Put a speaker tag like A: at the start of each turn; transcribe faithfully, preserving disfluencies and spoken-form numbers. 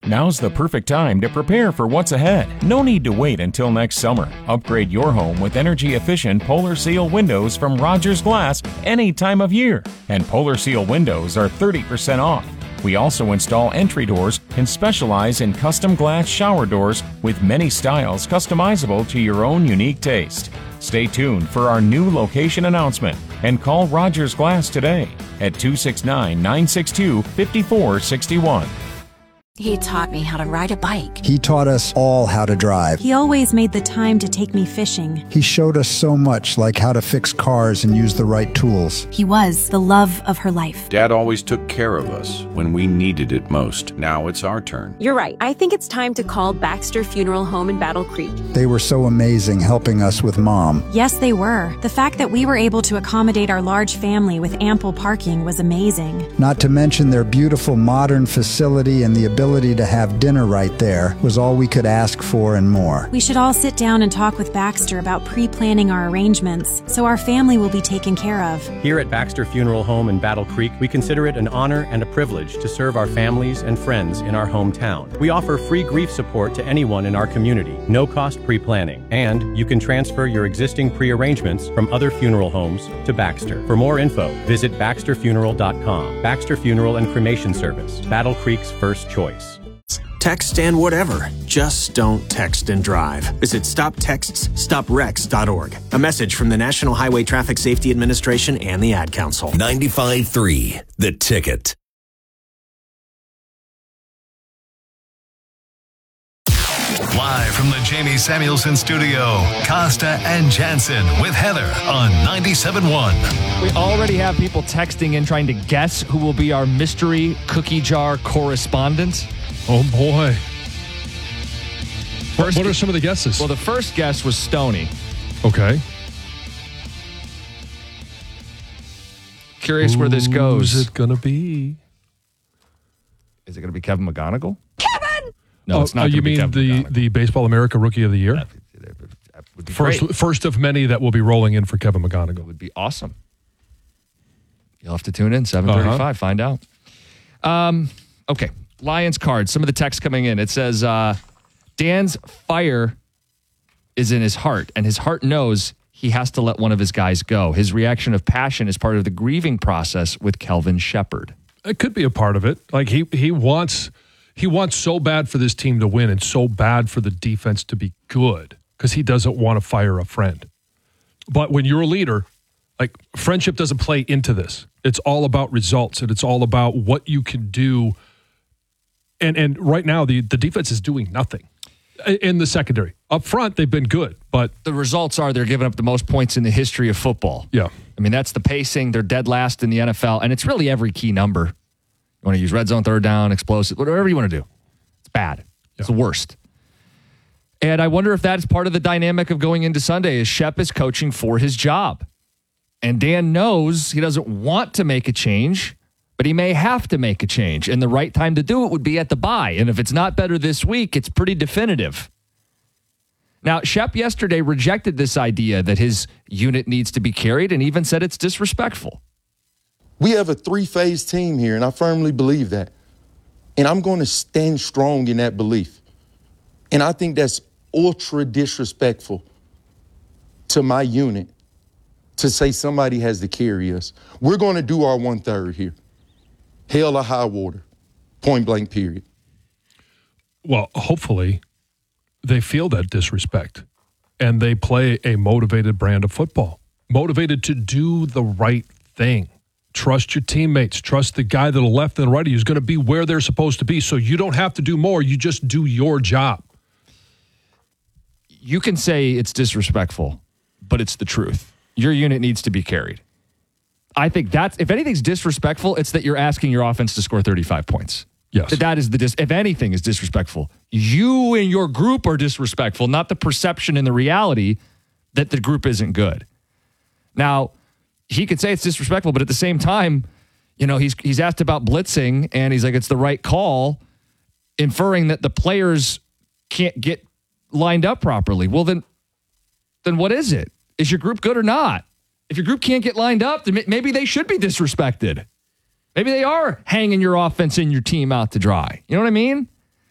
A: Now's the perfect time to prepare for what's ahead. No need to wait until next summer. Upgrade your home with energy-efficient Polar Seal windows from Rogers Glass any time of year. And Polar Seal windows are thirty percent off. We also install entry doors and specialize in custom glass shower doors with many styles customizable to your own unique taste. Stay tuned for our new location announcement and call Rogers Glass today at two six nine, nine six two, five four six one.
B: He taught me how to ride a bike.
C: He taught us all how to drive.
D: He always made the time to take me fishing.
C: He showed us so much, like how to fix cars and use the right tools.
D: He was the love of her life.
E: Dad always took care of us when we needed it most. Now it's our turn.
F: You're right. I think it's time to call Baxter Funeral Home in Battle Creek.
C: They were so amazing helping us with Mom.
D: Yes, they were. The fact that we were able to accommodate our large family with ample parking was amazing.
C: Not to mention their beautiful modern facility and the ability to have dinner right there was all we could ask for and more.
D: We should all sit down and talk with Baxter about pre-planning our arrangements so our family will be taken care of.
G: Here at Baxter Funeral Home in Battle Creek, we consider it an honor and a privilege to serve our families and friends in our hometown. We offer free grief support to anyone in our community, no cost pre-planning, and you can transfer your existing pre-arrangements from other funeral homes to Baxter. For more info, visit baxter funeral dot com. Baxter Funeral and Cremation Service, Battle Creek's first choice.
H: Text and whatever. Just don't text and drive. Visit stop texts stop wrecks dot org. A message from the National Highway Traffic Safety Administration and the Ad Council.
I: ninety-five point three The Ticket. Live from the Jamie Samuelson studio, Costa and Jansen with Heather on ninety-seven point one.
J: We already have people texting in trying to guess who will be our mystery cookie jar correspondent.
K: Oh, boy.
J: First,
K: what are some of the guesses?
J: Well, the first guess was Stoney.
K: Okay.
J: Curious where this goes.
K: Who's it going to be?
J: Is it going to be Kevin McGonigal?
F: Kevin!
J: No,
K: oh,
J: it's not.
K: Oh, you mean
J: Kevin
K: the,
J: McGonigal.
K: the Baseball America Rookie of the Year?
J: That, that would, that would be
K: first,
J: great.
K: first of many that will be rolling in for Kevin McGonigal.
J: It would be awesome. You'll have to tune in, seven thirty-five, uh-huh. Find out. Um, okay. Lions cards, some of the text coming in. It says, uh, Dan's fire is in his heart, and his heart knows he has to let one of his guys go. His reaction of passion is part of the grieving process with Kelvin Shepherd.
K: It could be a part of it. Like he he wants he wants so bad for this team to win and so bad for the defense to be good because he doesn't want to fire a friend. But when you're a leader, like friendship doesn't play into this. It's all about results, and it's all about what you can do. And and right now, the, the defense is doing nothing in the secondary. Up front, they've been good, but...
J: The results are they're giving up the most points in the history of football.
K: Yeah.
J: I mean, that's the pacing. They're dead last in the N F L, and it's really every key number. You want to use red zone, third down, explosive, whatever you want to do. It's bad. It's yeah. the worst. And I wonder if that is part of the dynamic of going into Sunday, is Shep is coaching for his job. And Dan knows he doesn't want to make a change, but he may have to make a change. And the right time to do it would be at the bye. And if it's not better this week, it's pretty definitive. Now, Shep yesterday rejected this idea that his unit needs to be carried and even said it's disrespectful.
L: We have a three-phase team here, and I firmly believe that. And I'm going to stand strong in that belief. And I think that's ultra disrespectful to my unit to say somebody has to carry us. We're going to do our one-third here. Hell or high water, point blank, period.
K: Well, hopefully they feel that disrespect and they play a motivated brand of football, motivated to do the right thing. Trust your teammates. Trust the guy to the left and the right who's going to be where they're supposed to be. So you don't have to do more. You just do your job.
J: You can say it's disrespectful, but it's the truth. Your unit needs to be carried. I think that's, if anything's disrespectful, it's that you're asking your offense to score thirty-five points.
K: Yes.
J: That is the, dis- if anything is disrespectful, you and your group are disrespectful, not the perception and the reality that the group isn't good. Now, he could say it's disrespectful, but at the same time, you know, he's he's asked about blitzing, and he's like, it's the right call, inferring that the players can't get lined up properly. Well, then, then what is it? Is your group good or not? If your group can't get lined up, then maybe they should be disrespected. Maybe they are hanging your offense and your team out to dry. You know what I mean?